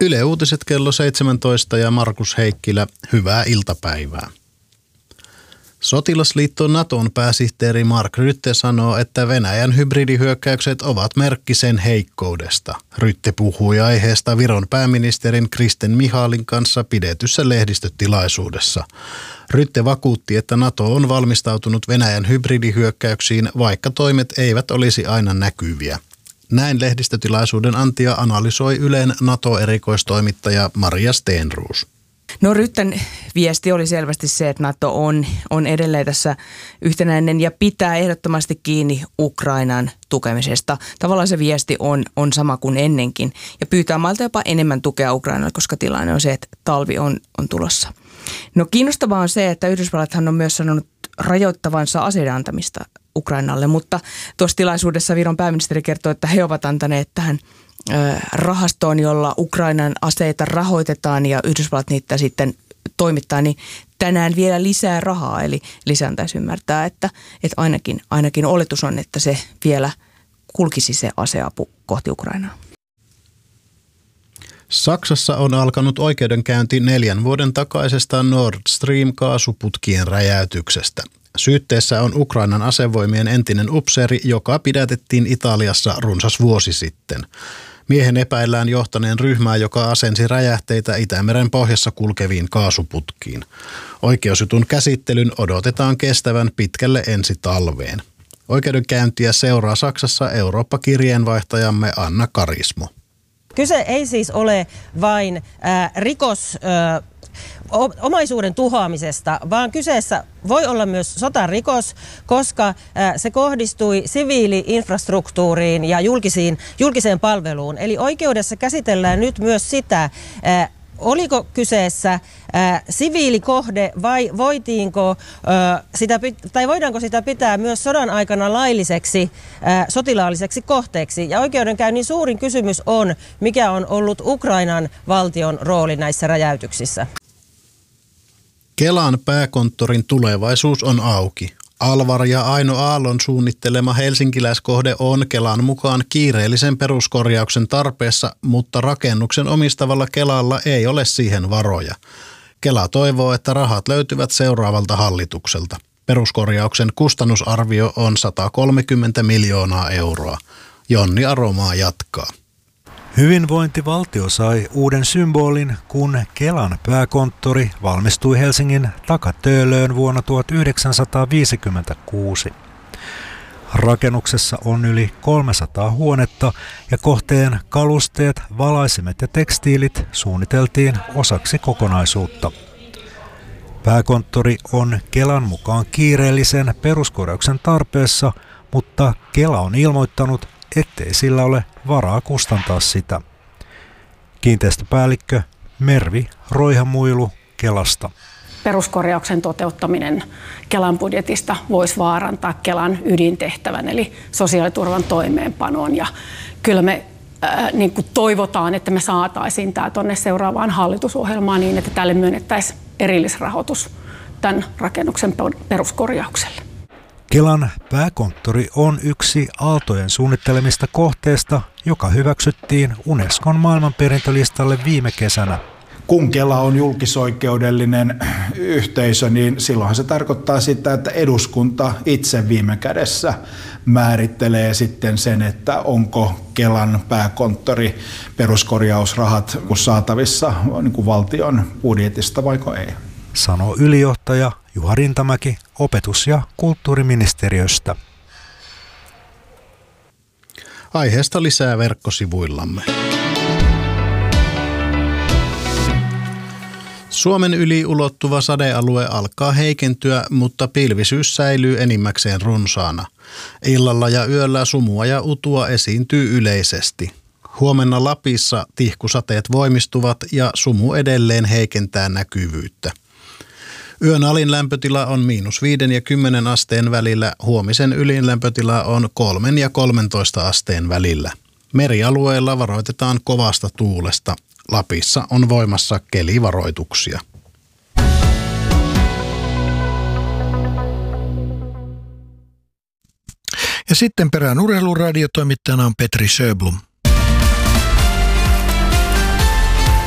Yle Uutiset kello 17 ja Markus Heikkilä, hyvää iltapäivää. Sotilasliitto Naton pääsihteeri Mark Rutte sanoo, että Venäjän hybridihyökkäykset ovat merkki sen heikkoudesta. Rutte puhui aiheesta Viron pääministerin Kristen Michalin kanssa pidetyssä lehdistötilaisuudessa. Rutte vakuutti, että NATO on valmistautunut Venäjän hybridihyökkäyksiin, vaikka toimet eivät olisi aina näkyviä. Näin lehdistötilaisuuden antia analysoi Ylen NATO-erikoistoimittaja Maria Stenroos. No Rutten viesti oli selvästi se, että NATO on edelleen tässä yhtenäinen ja pitää ehdottomasti kiinni Ukrainan tukemisesta. Tavallaan se viesti on sama kuin ennenkin ja pyytää maalta jopa enemmän tukea Ukrainalle, koska tilanne on se, että talvi on tulossa. No kiinnostavaa on se, että Yhdysvallathan on myös sanonut rajoittavansa aseiden antamista Ukrainalle, mutta tuossa tilaisuudessa Viron pääministeri kertoi, että he ovat antaneet tähän rahastoon, jolla Ukrainan aseita rahoitetaan ja Yhdysvallat niitä sitten toimittaa, niin tänään vielä lisää rahaa. Eli lisääntäisi ymmärtää, että ainakin oletus on, että se vielä kulkisi se aseapu kohti Ukrainaa. Saksassa on alkanut oikeudenkäynti 4 vuoden takaisesta Nord Stream-kaasuputkien räjäytyksestä. Syytteessä on Ukrainan asevoimien entinen upseeri, joka pidätettiin Italiassa runsas vuosi sitten. Miehen epäillään johtaneen ryhmää, joka asensi räjähteitä Itämeren pohjassa kulkeviin kaasuputkiin. Oikeusjutun käsittelyn odotetaan kestävän pitkälle ensi talveen. Oikeudenkäyntiä seuraa Saksassa Eurooppa-kirjeenvaihtajamme Anna Karismo. Kyse ei siis ole vain omaisuuden tuhoamisesta, vaan kyseessä voi olla myös sotarikos, koska se kohdistui siviili-infrastruktuuriin ja julkiseen palveluun. Eli oikeudessa käsitellään nyt myös sitä, oliko kyseessä siviilikohde vai voidaanko sitä pitää myös sodan aikana lailliseksi sotilaalliseksi kohteeksi. Ja oikeudenkäynnin suurin kysymys on, mikä on ollut Ukrainan valtion rooli näissä räjäytyksissä. Kelan pääkonttorin tulevaisuus on auki. Alvar ja Aino Aallon suunnittelema helsinkiläiskohde on Kelan mukaan kiireellisen peruskorjauksen tarpeessa, mutta rakennuksen omistavalla Kelalla ei ole siihen varoja. Kela toivoo, että rahat löytyvät seuraavalta hallitukselta. Peruskorjauksen kustannusarvio on 130 miljoonaa euroa. Jonni Aromaa jatkaa. Hyvinvointivaltio sai uuden symbolin, kun Kelan pääkonttori valmistui Helsingin Takatöölöön vuonna 1956. Rakennuksessa on yli 300 huonetta ja kohteen kalusteet, valaisimet ja tekstiilit suunniteltiin osaksi kokonaisuutta. Pääkonttori on Kelan mukaan kiireellisen peruskorjauksen tarpeessa, mutta Kela on ilmoittanut, ettei sillä ole varaa kustantaa sitä. Kiinteistöpäällikkö Mervi Roihamuilu Kelasta. Peruskorjauksen toteuttaminen Kelan budjetista voisi vaarantaa Kelan ydintehtävän eli sosiaaliturvan toimeenpanoon. Ja kyllä me toivotaan, että me saataisiin tämä tuonne seuraavaan hallitusohjelmaan niin, että tälle myönnettäisiin erillisrahoitus tämän rakennuksen peruskorjaukselle. Kelan pääkonttori on yksi Aaltojen suunnittelemista kohteesta, joka hyväksyttiin Unescon maailmanperintölistalle viime kesänä. Kun Kela on julkisoikeudellinen yhteisö, niin silloinhan se tarkoittaa sitä, että eduskunta itse viime kädessä määrittelee sitten sen, että onko Kelan pääkonttori peruskorjausrahat saatavissa niin kuin valtion budjetista vaiko ei. Sanoo ylijohtaja Juha Rintamäki opetus- ja kulttuuriministeriöstä. Aiheesta lisää verkkosivuillamme. Suomen yli ulottuva sadealue alkaa heikentyä, mutta pilvisyys säilyy enimmäkseen runsaana. Illalla ja yöllä sumua ja utua esiintyy yleisesti. Huomenna Lapissa tihkusateet voimistuvat ja sumu edelleen heikentää näkyvyyttä. Yön alin lämpötila on -5 ja 10 asteen välillä, huomisen ylin lämpötila on 3 ja 13 asteen välillä. Merialueilla varoitetaan kovasta tuulesta. Lapissa on voimassa kelivaroituksia. Ja sitten perään urheiluradiotoimittajana on Petri Sjöblom.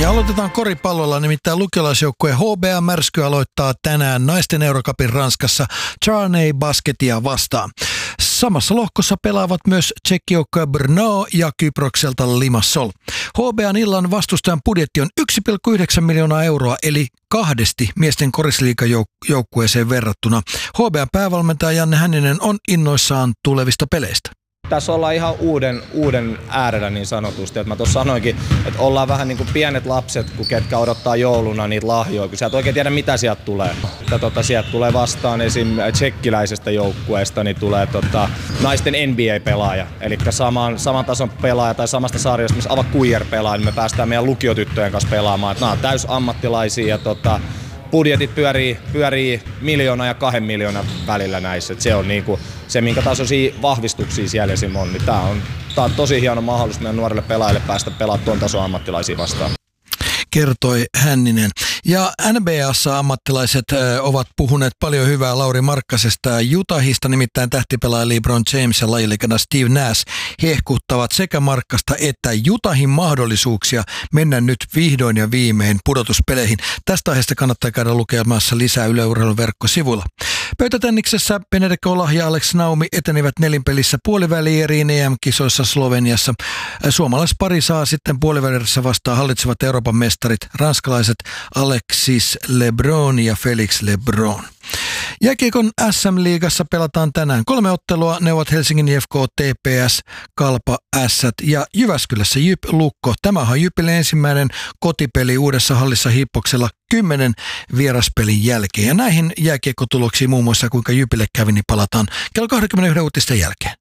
Ja aloitetaan koripallolla, nimittäin lukiolaisjoukkue HBA Märsky aloittaa tänään naisten Eurocupin Ranskassa Charney Basketia vastaan. Samassa lohkossa pelaavat myös tsekkijoukkoja Brno ja Kyprokselta Limassol. HBAn illan vastustajan budjetti on 1,9 miljoonaa euroa, eli 2 miesten korisliigajoukkueeseen verrattuna. HBAn päävalmentaja Janne Hänninen on innoissaan tulevista peleistä. Tässä ollaan ihan uuden äärellä niin sanotusti. Että mä tuossa sanoinkin, että ollaan vähän niin kuin pienet lapset, kun ketkä odottaa jouluna niitä lahjoja, kun sä et oikein tiedä mitä sieltä tulee. Sieltä tulee vastaan esim. Tsekkiläisestä joukkueesta, niin tulee naisten NBA-pelaaja. Eli saman tason pelaaja tai samasta sarjasta, missä Ava Kuijer pelaa, niin me päästään meidän lukiotyttöjen kanssa pelaamaan. Että nämä on täys ammattilaisia ja budjetit pyörii 1 miljoonaa ja 2 miljoonan välillä näissä. Et se on niinku se, minkä tasoisia vahvistuksia siellä esim. On. Niin tää on tosi hieno mahdollisuus meidän nuorille pelaajille päästä pelaamaan tuon tason ammattilaisia vastaan. Kertoi Hänninen. Ja NBA:ssa ammattilaiset ovat puhuneet paljon hyvää Lauri Markkasesta ja Utahista, nimittäin tähtipelaaja LeBron James ja lajilegenda Steve Nash hehkuttavat sekä Markkasta että Utahin mahdollisuuksia mennä nyt vihdoin ja viimein pudotuspeleihin. Tästä aiheesta kannattaa käydä lukemassa lisää Yle Urheilun verkkosivuilla. Pöytätenniksessä Benedek Olah ja Alex Naumi etenivät nelinpelissä puolivälieriin EM-kisoissa Sloveniassa. Suomalaispari saa sitten puolivälierissä vastaan hallitsevat Euroopan mestarit ranskalaiset Alexis Lebrun ja Felix Lebrun. Jääkiekon SM-liigassa pelataan tänään 3 ottelua. Ne ovat Helsingin IFK, TPS, Kalpa, Ässät ja Jyväskylässä Jyp Lukko. Tämä on Jypille ensimmäinen kotipeli uudessa hallissa Hippoksella 10 vieraspelin jälkeen. Ja näihin jääkiekkotuloksiin muun muassa kuinka Jypille kävi, niin palataan kello 21 uutisten jälkeen.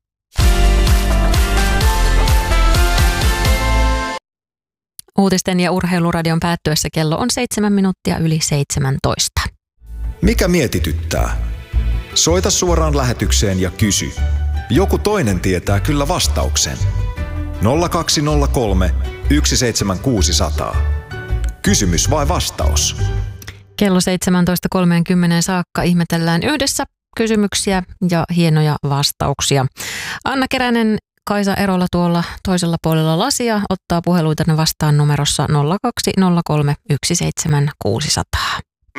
Uutisten ja urheiluradion päättyessä kello on 7 minuuttia yli 17. Mikä mietityttää? Soita suoraan lähetykseen ja kysy. Joku toinen tietää kyllä vastauksen. 0203 17600. Kysymys vai vastaus? Kello 17.30 saakka ihmetellään yhdessä kysymyksiä ja hienoja vastauksia. Anna Keränen, Kaisa Erola tuolla toisella puolella lasia ottaa puheluitanne vastaan numerossa 0203 17600.